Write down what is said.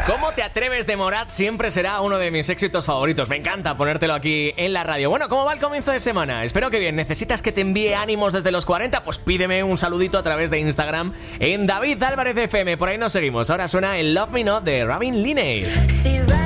¿Cómo te atreves de Morat? Siempre será uno de mis éxitos favoritos. Me encanta ponértelo aquí en la radio. Bueno, ¿cómo va el comienzo de semana? Espero que bien. ¿Necesitas que te envíe ánimos desde los 40? Pues pídeme un saludito a través de Instagram en David Álvarez FM. Por ahí nos seguimos. Ahora suena el Love Me Not de Robin Linney.